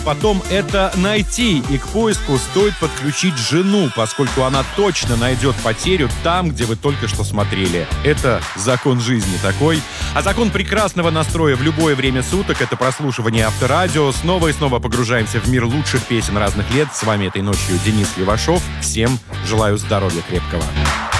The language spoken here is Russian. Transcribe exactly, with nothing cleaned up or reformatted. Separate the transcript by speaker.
Speaker 1: Потом это найти, и к поиску стоит подключить жену, поскольку она точно найдет потерю там, где вы только что смотрели. Это закон жизни такой. А закон прекрасного настроя в любое время суток — это прослушивание Авторадио. Снова и снова погружаемся в мир лучших песен разных лет. С вами этой ночью Денис Левашов. Всем желаю здоровья крепкого.